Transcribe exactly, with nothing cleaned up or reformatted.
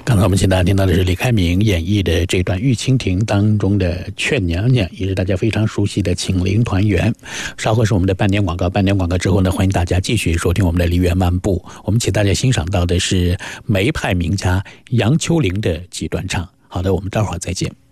刚才我们请大家听到的是李开明演绎的这段《玉蜻蜓》当中的《劝娘娘》，也是大家非常熟悉的《请灵团圆》。稍后是我们的半点广告，半点广告之后呢，欢迎大家继续收听我们的梨园漫步。我们请大家欣赏到的是梅派名家杨秋玲的几段唱。好的，我们待会儿再见。